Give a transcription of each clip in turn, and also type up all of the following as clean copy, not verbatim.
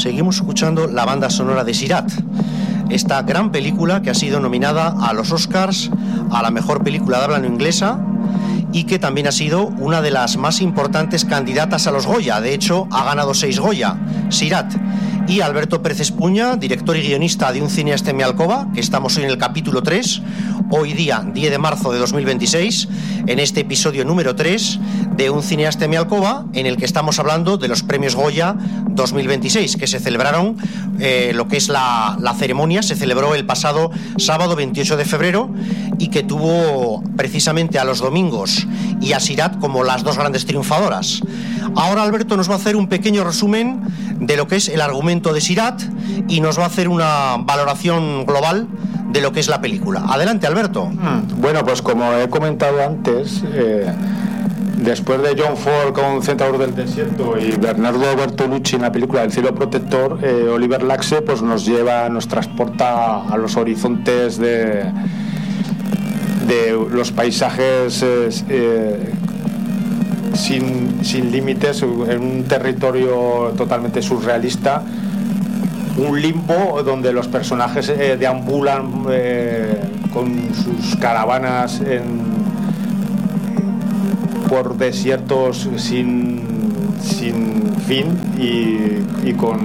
seguimos escuchando la banda sonora de Sirat, esta gran película que ha sido nominada a los Oscars a la mejor película de habla no inglesa y que también ha sido una de las más importantes candidatas a los Goya. De hecho, ha ganado 6 Goya, Sirat. Y Alberto Pérez Espuña, director y guionista de Un cineasta en mi alcoba, que estamos hoy en el capítulo 3, hoy día 10 de marzo de 2026, en este episodio número 3 de Un cineasta en mi alcoba, en el que estamos hablando de los premios Goya 2026, que se celebraron, lo que es la ceremonia, se celebró el pasado sábado 28 de febrero y que tuvo precisamente a los domingos y a Sirat como las dos grandes triunfadoras. Ahora Alberto nos va a hacer un pequeño resumen de lo que es el argumento de Sirat y nos va a hacer una valoración global de lo que es la película. Adelante, Alberto. Bueno, pues como he comentado antes, después de John Ford con Centaur del Desierto y Bernardo Bertolucci en la película El cielo protector, Oliver Laxe pues nos transporta a los horizontes de los paisajes sin límites, en un territorio totalmente surrealista, un limbo donde los personajes deambulan con sus caravanas por desiertos sin fin y con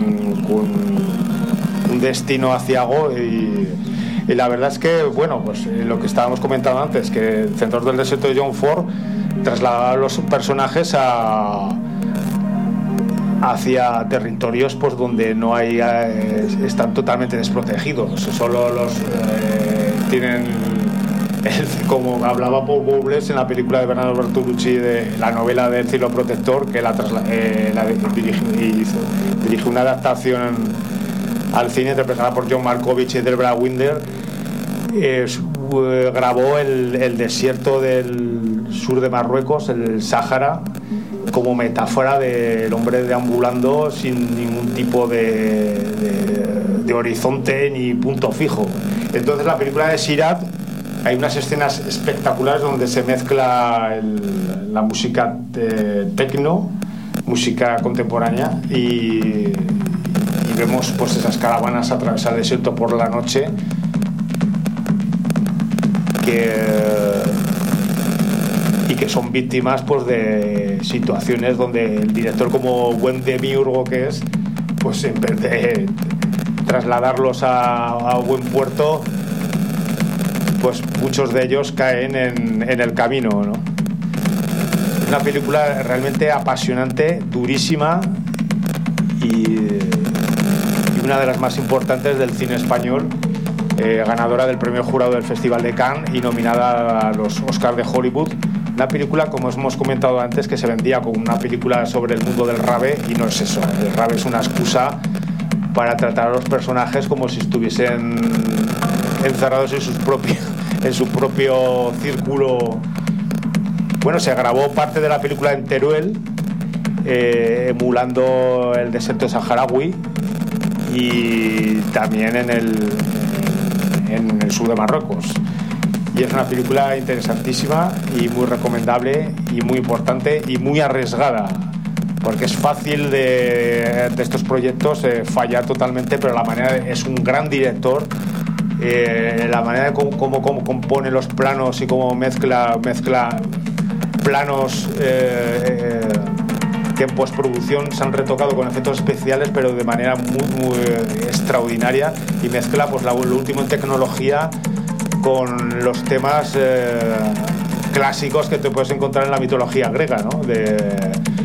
un destino aciago y la verdad es que, bueno, pues lo que estábamos comentando antes, que el Centaur del Desierto de John Ford trasladaba a los personajes hacia territorios pues donde no hay están totalmente desprotegidos, solo los tienen como hablaba Paul Bowles en la película de Bernardo Bertolucci de la novela del cielo protector, que dirigió una adaptación al cine interpretada por John Malkovich y Debra Winder. Grabó el desierto del sur de Marruecos, el Sáhara, como metáfora del hombre deambulando sin ningún tipo de horizonte ni punto fijo. Entonces la película de Sirat, hay unas escenas espectaculares donde se mezcla la música techno, música contemporánea, y vemos pues esas caravanas atravesar el desierto por la noche y que son víctimas pues de situaciones donde el director, como buen demiurgo que es, pues en vez de trasladarlos a buen puerto, pues muchos de ellos caen en el camino, ¿no? Es una película realmente apasionante, durísima y una de las más importantes del cine español, ganadora del premio jurado del Festival de Cannes y nominada a los Oscars de Hollywood. Una película, como hemos comentado antes, que se vendía como una película sobre el mundo del rave, y no es eso. El rave es una excusa para tratar a los personajes como si estuviesen encerrados en su propio círculo. Bueno, se grabó parte de la película en Teruel, emulando el desierto saharaui, y también en el sur de Marruecos. Y es una película interesantísima y muy recomendable y muy importante y muy arriesgada, porque es fácil de estos proyectos fallar totalmente, pero es un gran director. La manera de cómo compone los planos y cómo mezcla planos que en postproducción se han retocado con efectos especiales, pero de manera muy extraordinaria, y mezcla pues lo último en tecnología con los temas clásicos que te puedes encontrar en la mitología griega, ¿no?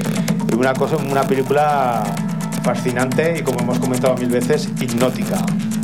Una película fascinante y, como hemos comentado 1000 veces, hipnótica.